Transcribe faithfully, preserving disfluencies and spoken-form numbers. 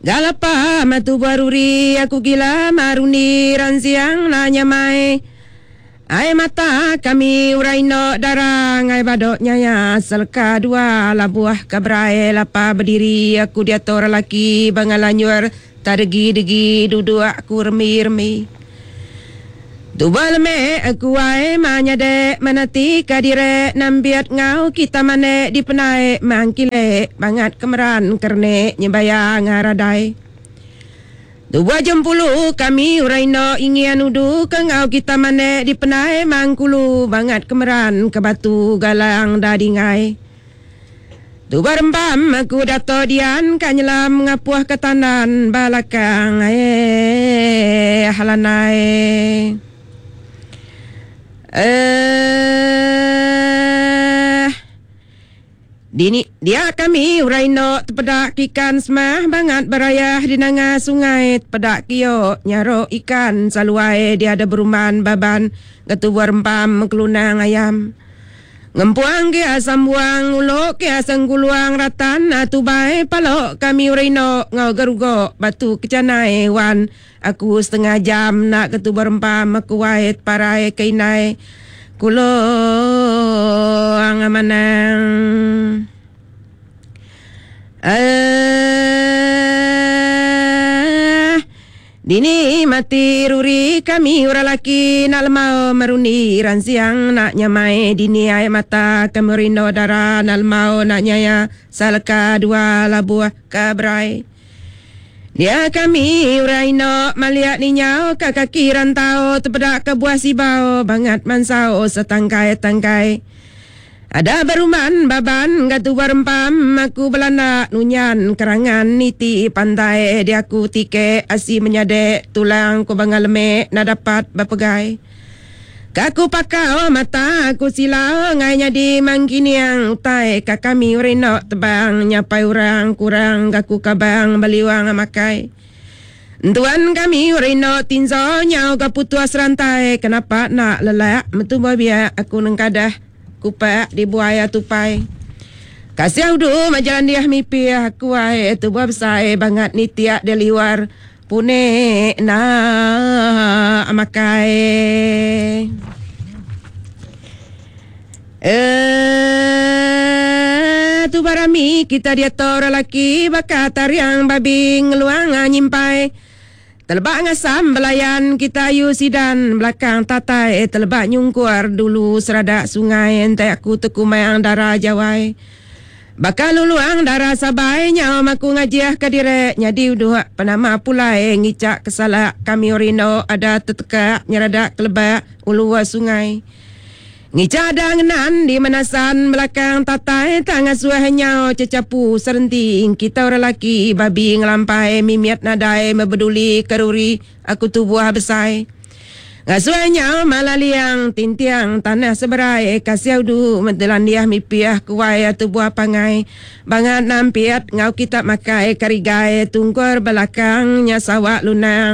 Galapa matu baruri aku gila maruni ransiang nanya mai. Ai mata kami uraino darang ai badok nyaya selka dua labuah kabrai lapa berdiri aku dia tora laki bangalanyur tadegi-degi duduk aku remi-remi. Tubal me aku ai manyade manati kadire nambiat ngau kita mane di penai mangkile bangat kemeran kerne nyebaya ngaradai. Dua jam puluh kami uraino ingian udu kengau kita mane di penai mangkulu bangat kemeran ke batu galang dadingai. Dua rempam aku dato dian kanyelam ngapuah ketanan balakang eh halanai. Eh Dini dia kami uraino tepedak ikan semah bangat berayah di nanga sungai tepedak kio nyaro ikan saluai dia ada beruman baban ketua rempam kelunang ayam ngempuang kia sambuang ulok kia sengguluang ratan atu bae palok kami uraino ngau garugo batu kecanai wan aku setengah jam nak ketua rempam aku wait parai kainai kulo angamanang. Eh dini mati ruri kami ura laki nak lemau meruni ransiang nak nyamai dini ay mata kemerindo darah nak lemau nak nyaya salka dua labuah kabrai. Dia kami uraino maliat ninyau kakaki rantau terpedak ke buah sibau bangat mansau setangkai-tangkai. Ada beruman baban gatu barempam aku belanda nunyan kerangan niti pantai dia aku tike asi menyadek tulang ku bangaleme na dapat bapegai. Kaku pakau mata aku silau ngai nyadi mangkiniang utai kakami urino tebang nyapai urang kurang gaku kabang baliwang makai. Tuan kami urino tinzo nyau kaputua serantai kenapa nak lelak metu babia aku nengkadah kupak di buaya tupai. Kasih udu majalan dia mipi aku ai tu buah besar bangat ni tiak dia liwar pune na amakai. Eh tu barami kita dia tora laki bakatar yang babi ngeluang nyimpai. Telebak ngasam belayan kita yu sidan belakang tatai telebak nyungkur dulu seradak sungai entai aku teku mayang darah jawai. Bakal luluang darah sabai nyau maku ngajiah kadire nyadi uduh penama pulai ngicak kesalak kami orino ada tetekak nyeradak kelebak ulua sungai. Ngicak ada ngenan di manasan belakang tatai tangan suah nyau cecapu serenting kita orang laki babi ngelampai mimiat nadai membeduli keruri aku tu buah besai. Ngasuh nyau malah liang tintiang tanah seberai kasih udu mentelan dia mipiah kuai tu buah pangai bangat nampiat ngau kita makai karigai tungkur belakangnya sawak lunang.